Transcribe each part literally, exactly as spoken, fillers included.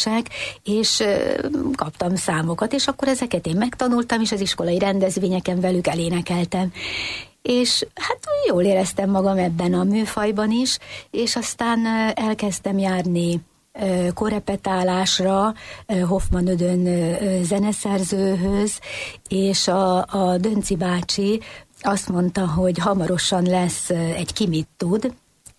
énekesek, és kaptam számokat, és akkor ezeket én megtanultam, és az iskolai rendezvényeken velük elénekeltem. És hát jól éreztem magam ebben a műfajban is, és aztán elkezdtem járni korrepetálásra Hoffman Ödön zeneszerzőhöz, és a, a Dönci bácsi azt mondta, hogy hamarosan lesz egy Ki mit tud,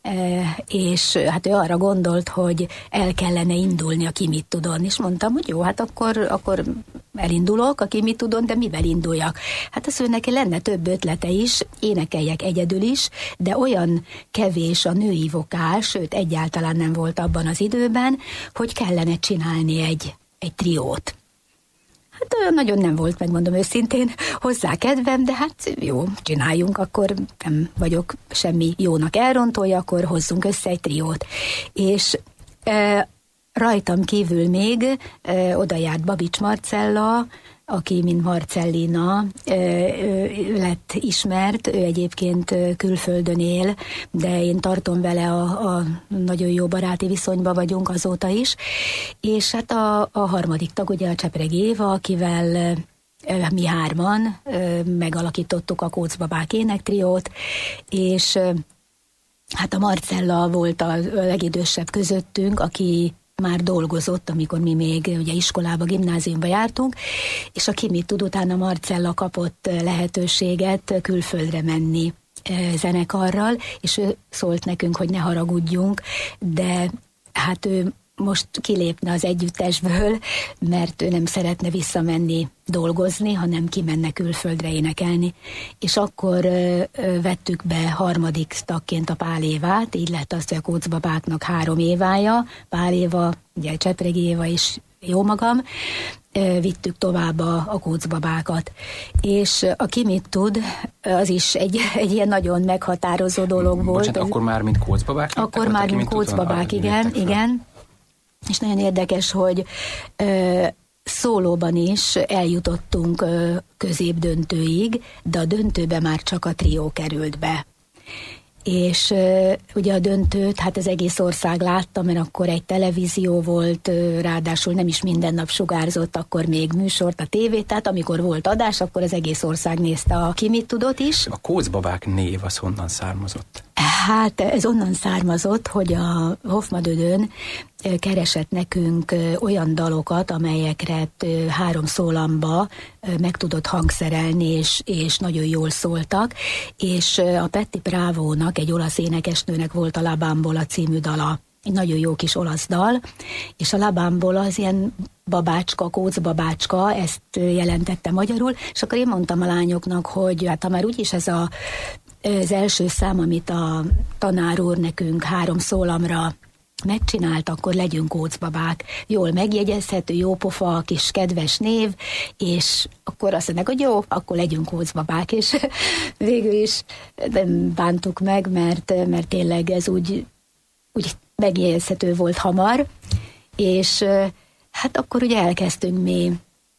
és hát ő arra gondolt, hogy el kellene indulni a Ki mit tudon, és mondtam, hogy jó, hát akkor, akkor elindulok a Ki mit tudon, de mivel induljak? Hát az ő neki lenne több ötlete is, énekeljek egyedül is, de olyan kevés a női vokál, sőt egyáltalán nem volt abban az időben, hogy kellene csinálni egy, egy triót. Hát olyan nagyon nem volt, megmondom őszintén, hozzá kedvem, de hát jó, csináljunk, akkor nem vagyok semmi jónak elrontója, akkor hozzunk össze egy triót. És e, rajtam kívül még e, oda járt Babics Marcella, aki, mint Marcellina lett ismert, ő egyébként külföldön él, de én tartom vele a, a nagyon jó baráti viszonyban vagyunk azóta is, és hát a, a harmadik tag, ugye a Csepregi Éva, akivel mi hárman megalakítottuk a Kóczbabák énektriót, és hát a Marcella volt a legidősebb közöttünk, aki már dolgozott, amikor mi még ugye iskolába, gimnáziumba jártunk, és a Ki mit tud, utána Marcella kapott lehetőséget külföldre menni zenekarral, és ő szólt nekünk, hogy ne haragudjunk, de hát ő most kilépne az együttesből, mert ő nem szeretne visszamenni dolgozni, hanem kimenne külföldre énekelni. És akkor ö, ö, vettük be harmadik tagként a Pál Évát, így lett az, hogy a Kóczbabáknak három Évája, Pál Éva, ugye Csepregi Éva és jó magam, ö, vittük tovább a, a Kóczbabákat. És a Ki mit tud, az is egy, egy ilyen nagyon meghatározó dolog volt. Bocsánat, akkor már mint Kóczbabák? Akkor már mint Kóczbabák, igen, igen. És nagyon érdekes, hogy ö, szólóban is eljutottunk ö, középdöntőig, de a döntőbe már csak a trió került be. És ö, ugye a döntőt, hát az egész ország látta, mert akkor egy televízió volt, ö, ráadásul nem is minden nap sugárzott, akkor még műsort, a tévét, tehát amikor volt adás, akkor az egész ország nézte a Ki mit tudott is. A Kóczbabák név az honnan származott? Hát ez onnan származott, hogy a Hoffman Ödön keresett nekünk olyan dalokat, amelyekre három szólamba meg tudott hangszerelni, és, és nagyon jól szóltak, és a Petty Bravo-nak, egy olasz énekesnőnek volt a La Bambola című dala, egy nagyon jó kis olasz dal, és a La Bambola az ilyen babácska, kóczbabácska, ezt jelentette magyarul, és akkor én mondtam a lányoknak, hogy hát ha már úgyis ez a az első szám, amit a tanár úr nekünk három szólamra megcsinált, akkor legyünk Kóczbabák. Jól megjegyezhető, jó pofa, kis kedves név, és akkor azt mondják, hogy jó, akkor legyünk Kóczbabák, és végül is nem bántuk meg, mert, mert tényleg ez úgy, úgy megjegyezhető volt hamar, és hát akkor ugye elkezdtünk mi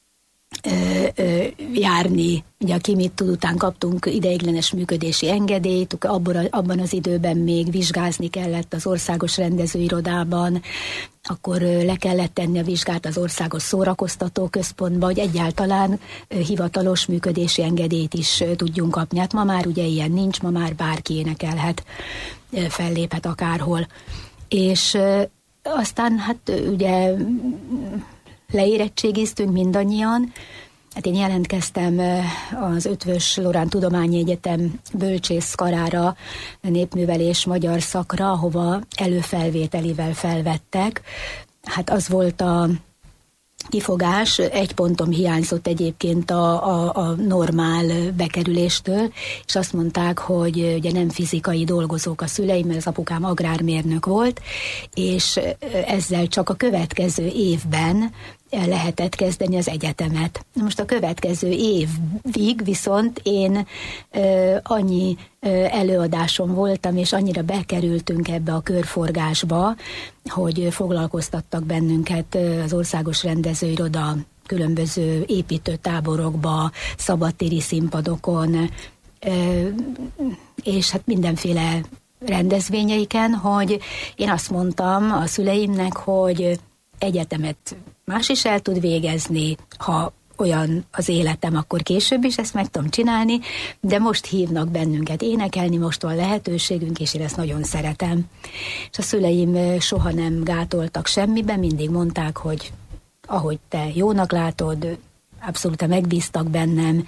Ö, ö, járni, ugye a Ki mit tud, után kaptunk ideiglenes működési engedélyt, abban, abban az időben még vizsgázni kellett az országos rendezőirodában, akkor ö, le kellett tenni a vizsgát az országos szórakoztató központba, hogy egyáltalán ö, hivatalos működési engedélyt is ö, tudjunk kapni. Hát ma már ugye ilyen nincs, ma már bárki énekelhet, ö, felléphet akárhol. És ö, aztán hát ugye leérettségiztünk mindannyian. Hát én jelentkeztem az Ötvös Loránd Tudományi Egyetem bölcsészkarára, népművelés magyar szakra, ahova előfelvételivel felvettek. Hát az volt a kifogás, egy pontom hiányzott egyébként a, a, a normál bekerüléstől, és azt mondták, hogy ugye nem fizikai dolgozók a szüleim, mert az apukám agrármérnök volt, és ezzel csak a következő évben lehetett kezdeni az egyetemet. Most a következő évig viszont én ö, annyi ö, előadásom voltam, és annyira bekerültünk ebbe a körforgásba, hogy foglalkoztattak bennünket az országos rendezőiroda különböző építőtáborokba, szabadtéri színpadokon, ö, és hát mindenféle rendezvényeiken, hogy én azt mondtam a szüleimnek, hogy egyetemet más is el tud végezni, ha olyan az életem, akkor később is ezt meg tudom csinálni, de most hívnak bennünket énekelni, most van lehetőségünk, és én ezt nagyon szeretem. És a szüleim soha nem gátoltak semmiben, mindig mondták, hogy ahogy te jónak látod, abszolút megbíztak bennem,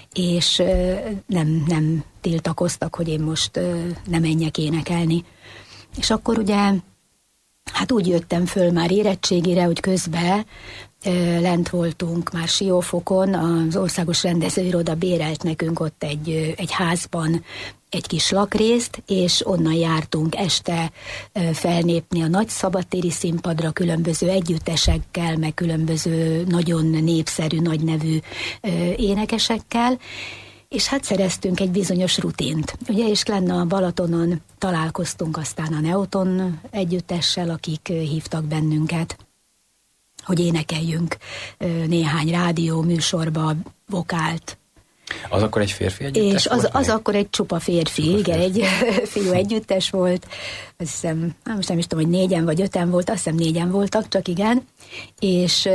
és nem, nem tiltakoztak, hogy én most nem menjek énekelni. És akkor ugye, hát úgy jöttem föl már érettségire, hogy közben lent voltunk már Siófokon, az Országos Rendezőiroda bérelt nekünk ott egy, egy házban egy kis lakrészt, és onnan jártunk este felnépni a nagy szabadtéri színpadra különböző együttesekkel, meg különböző nagyon népszerű, nagynevű énekesekkel, és hát szereztünk egy bizonyos rutint. Ugye, és lenne a Balatonon találkoztunk aztán a Neoton együttessel, akik hívtak bennünket, hogy énekeljünk néhány rádió műsorba vokált. Az akkor egy férfi együttes és az, volt? az akkor egy csupa férfi, csupa igen, férfi. Egy fiú együttes volt. Azt hiszem, most nem is tudom, hogy négyen vagy öten volt, azt hiszem négyen voltak, csak igen. És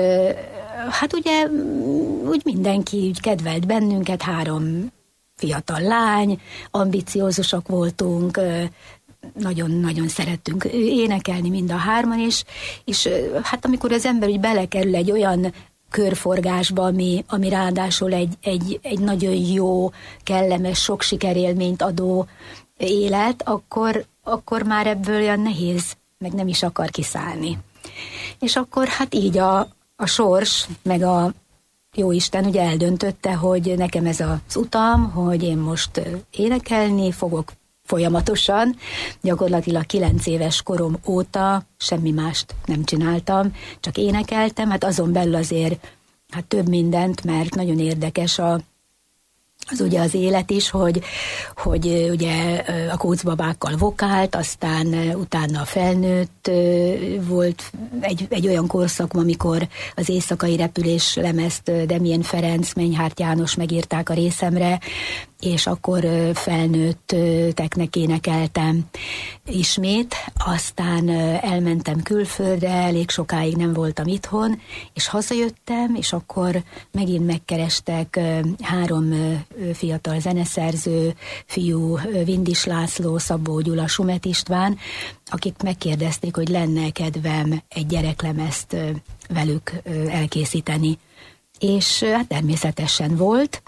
hát ugye úgy mindenki úgy kedvelt bennünket, három fiatal lány, ambiciózusak voltunk, nagyon-nagyon szerettünk énekelni mind a hárman is, és hát amikor az ember úgy belekerül egy olyan körforgásba, ami, ami ráadásul egy, egy, egy nagyon jó, kellemes, sok sikerélményt adó élet, akkor, akkor már ebből olyan nehéz, meg nem is akar kiszállni. És akkor hát így a, a sors, meg a Jóisten ugye eldöntötte, hogy nekem ez az utam, hogy én most énekelni fogok folyamatosan, gyakorlatilag kilenc éves korom óta semmi mást nem csináltam, csak énekeltem, hát azon belül azért hát több mindent, mert nagyon érdekes a, az ugye az élet is, hogy, hogy ugye a kócbabákkal vokált, aztán utána felnőtt volt egy, egy olyan korszak, amikor az Éjszakai repülés lemezt Demjén Ferenc, Menyhárt János megírták a részemre, és akkor felnőtteknek énekeltem ismét, aztán elmentem külföldre, elég sokáig nem voltam itthon, és hazajöttem, és akkor megint megkerestek három fiatal zeneszerző, fiú, Vindis László, Szabó Gyula, Sumet István, akik megkérdezték, hogy lenne kedvem egy gyereklemezt velük elkészíteni. És hát természetesen volt,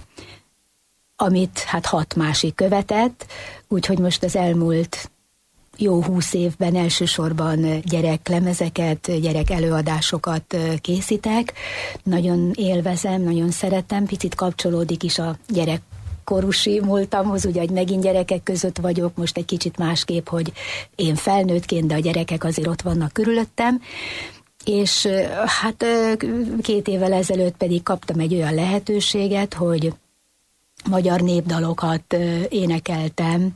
amit hát hat másik követett, úgyhogy most az elmúlt jó húsz évben elsősorban gyereklemezeket, gyerek előadásokat készítek. Nagyon élvezem, nagyon szeretem, picit kapcsolódik is a gyerekkorusi múltamhoz, ugye, hogy megint gyerekek között vagyok, most egy kicsit másképp, hogy én felnőttként, de a gyerekek azért ott vannak körülöttem. És hát két évvel ezelőtt pedig kaptam egy olyan lehetőséget, hogy magyar népdalokat énekeltem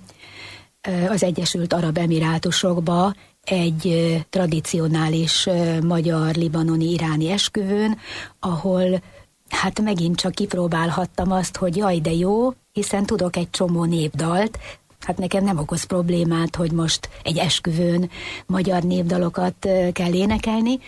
az Egyesült Arab Emirátusokba egy tradicionális magyar-libanoni iráni esküvőn, ahol hát megint csak kipróbálhattam azt, hogy jaj, de jó, hiszen tudok egy csomó népdalt, hát nekem nem okoz problémát, hogy most egy esküvőn magyar népdalokat kell énekelni,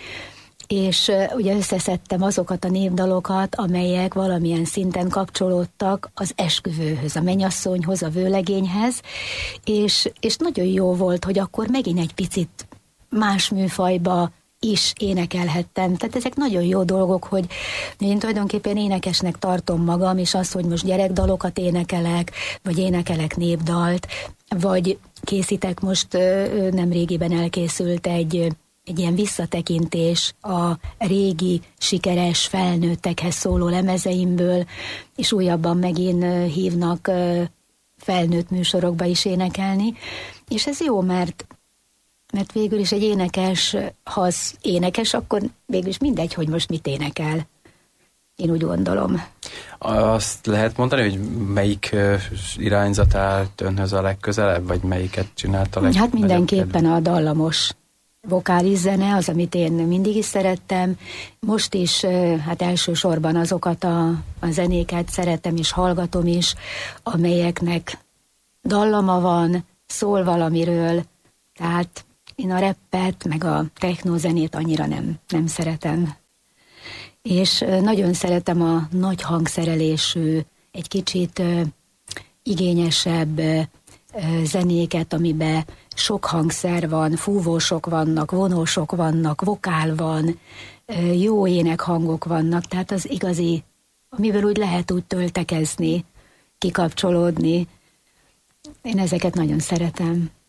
és ugye összeszedtem azokat a népdalokat, amelyek valamilyen szinten kapcsolódtak az esküvőhöz, a mennyasszonyhoz, a vőlegényhez, és, és nagyon jó volt, hogy akkor megint egy picit más műfajba is énekelhettem. Tehát ezek nagyon jó dolgok, hogy én tulajdonképpen énekesnek tartom magam, és az, hogy most gyerekdalokat énekelek, vagy énekelek népdalt, vagy készítek most, nemrégiben elkészült egy egy ilyen visszatekintés a régi, sikeres felnőttekhez szóló lemezeimből, és újabban megint hívnak felnőtt műsorokba is énekelni. És ez jó, mert, mert végül is egy énekes, ha az énekes, akkor végül is mindegy, hogy most mit énekel. Én úgy gondolom. Azt lehet mondani, hogy melyik irányzat állt önhöz a legközelebb, vagy melyiket csinálta a legnagyobb? Hát mindenképpen a dallamos vokális zene, az, amit én mindig is szerettem. Most is hát elsősorban azokat a, a zenéket szeretem és hallgatom is, amelyeknek dallama van, szól valamiről, tehát én a rappet, meg a technózenét annyira nem, nem szeretem. És nagyon szeretem a nagy hangszerelésű, egy kicsit igényesebb zenéket, amiben sok hangszer van, fúvósok vannak, vonósok vannak, vokál van, jó énekhangok vannak, tehát az igazi, amiből úgy lehet úgy töltekezni, kikapcsolódni. Én ezeket nagyon szeretem.